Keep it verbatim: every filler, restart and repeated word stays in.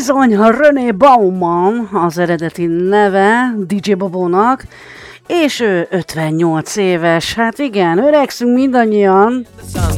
Bizony, René Bauman az eredeti neve dé dzsé Bobónak, és ő ötvennyolc éves. Hát igen, öregszünk mindannyian.